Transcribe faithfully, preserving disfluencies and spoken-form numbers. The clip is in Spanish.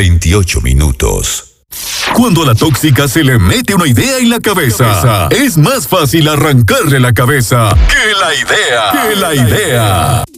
veintiocho minutos. Cuando a la tóxica se le mete una idea en la cabeza, es más fácil arrancarle la cabeza que la idea. Que la idea.